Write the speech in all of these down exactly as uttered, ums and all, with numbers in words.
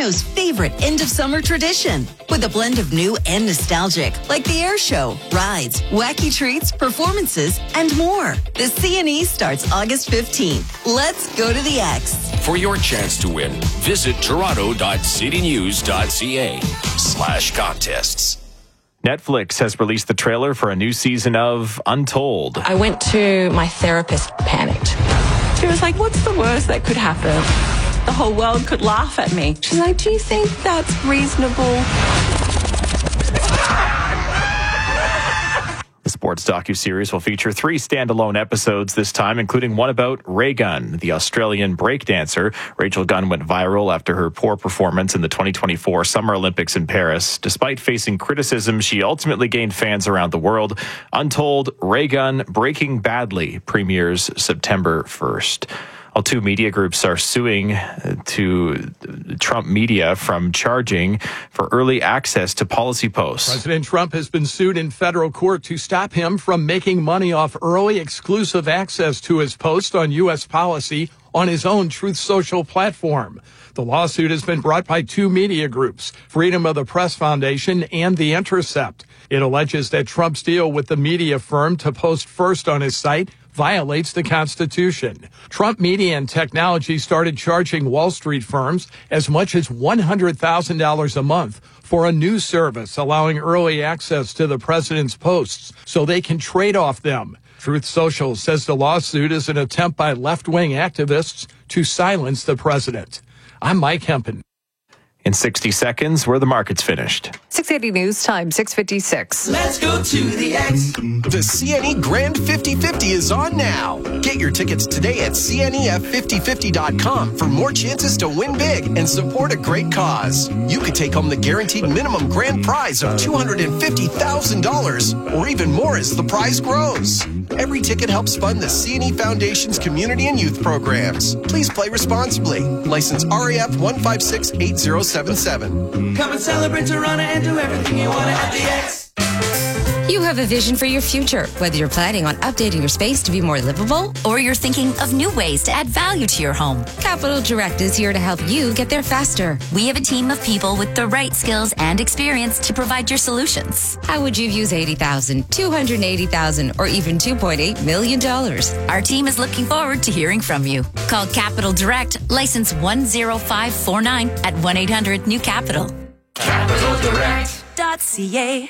Toronto's favorite end-of-summer tradition. With a blend of new and nostalgic, like the air show, rides, wacky treats, performances, and more. The C N E starts August fifteenth. Let's go to the X. For your chance to win, visit toronto.citynews.ca slash contests. Netflix has released the trailer for a new season of Untold. I went to my therapist, panicked. She was like, what's the worst that could happen? The whole world could laugh at me. She's like, do you think that's reasonable? The sports docuseries will feature three standalone episodes this time, including one about Ray Gunn, the Australian breakdancer. Rachel Gunn went viral after her poor performance in the twenty twenty-four Summer Olympics in Paris. Despite facing criticism, she ultimately gained fans around the world. Untold, Ray Gunn, Breaking Badly premieres September first. Well, two media groups are suing to Trump media from charging for early access to policy posts. President Trump has been sued in federal court to stop him from making money off early exclusive access to his post on U S policy on his own Truth Social platform. The lawsuit has been brought by two media groups, Freedom of the Press Foundation and The Intercept. It alleges that Trump's deal with the media firm to post first on his site violates the Constitution. Trump Media and Technology started charging Wall Street firms as much as one hundred thousand dollars a month for a new service allowing early access to the president's posts so they can trade off them. Truth Social says the lawsuit is an attempt by left-wing activists to silence the president. I'm Mike Hempen. In sixty seconds, where the market's finished. six eighty News Time, six fifty-six. Let's go to the X. The C N E Grand fifty fifty is on now. Get your tickets today at C N E F fifty fifty dot com for more chances to win big and support a great cause. You could take home the guaranteed minimum grand prize of two hundred fifty thousand dollars or even more as the prize grows. Every ticket helps fund the C N E Foundation's community and youth programs. Please play responsibly. License R A F one five six eight zero seven seven. Come and celebrate Toronto and do everything you want at the X. You have a vision for your future, whether you're planning on updating your space to be more livable or you're thinking of new ways to add value to your home. Capital Direct is here to help you get there faster. We have a team of people with the right skills and experience to provide your solutions. How would you use eighty thousand dollars, two hundred eighty thousand dollars, or even two point eight million dollars? Our team is looking forward to hearing from you. Call Capital Direct, license one zero five four nine at one eight hundred new capital. capital direct dot c a.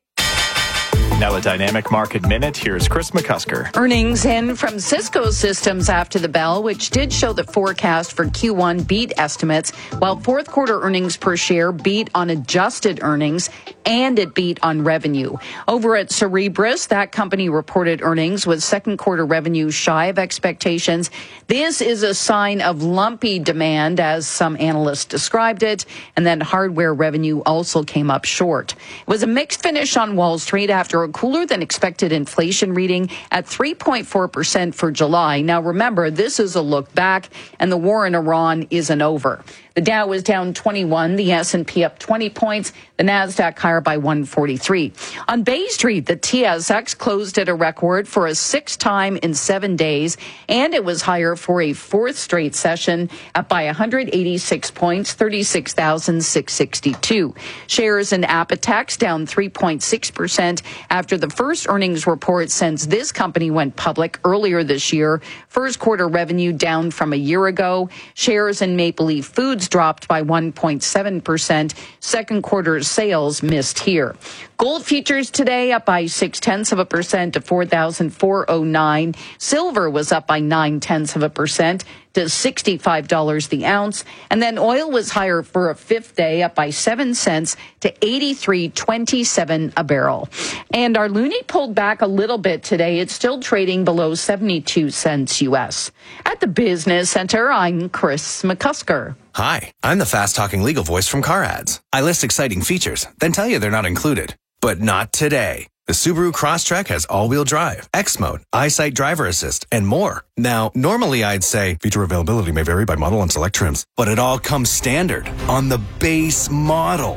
Now a Dynamic Market Minute. Here's Chris McCusker. Earnings in from Cisco Systems after the bell, which did show the forecast for Q one beat estimates, while fourth quarter earnings per share beat on adjusted earnings and it beat on revenue. Over at Cerebras, that company reported earnings with second quarter revenue shy of expectations. This is a sign of lumpy demand, as some analysts described it, and then hardware revenue also came up short. It was a mixed finish on Wall Street after a cooler than expected inflation reading at three point four percent for July. Now remember, this is a look back, and the war in Iran isn't over. The Dow was down twenty-one, the S and P up twenty points, the Nasdaq higher by one forty-three. On Bay Street, the T S X closed at a record for a sixth time in seven days, and it was higher for a fourth straight session, up by one hundred eighty-six points, thirty-six thousand six hundred sixty-two. Shares in Apotex down three point six percent after the first earnings report since this company went public earlier this year. First quarter revenue down from a year ago. Shares in Maple Leaf Foods dropped by one point seven percent. Second quarter sales missed here. Gold futures today up by six tenths of a percent to four thousand four hundred nine. Silver was up by nine tenths of a percent to sixty-five dollars the ounce. And then oil was higher for a fifth day, up by seven cents to eighty-three twenty-seven a barrel. And our loonie pulled back a little bit today. It's still trading below seventy-two cents U S. At the Business Center, I'm Chris McCusker. Hi, I'm the fast-talking legal voice from Car Ads. I list exciting features, then tell you they're not included. But not today. The Subaru Crosstrek has all-wheel drive, X-Mode, EyeSight Driver Assist, and more. Now, normally I'd say feature availability may vary by model and select trims, but it all comes standard on the base model.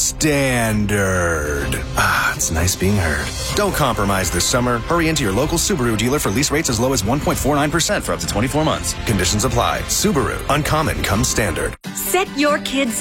Standard. Ah, it's nice being heard. Don't compromise this summer. Hurry into your local Subaru dealer for lease rates as low as one point four nine percent for up to twenty-four months. Conditions apply. Subaru. Uncommon comes standard. Set your kids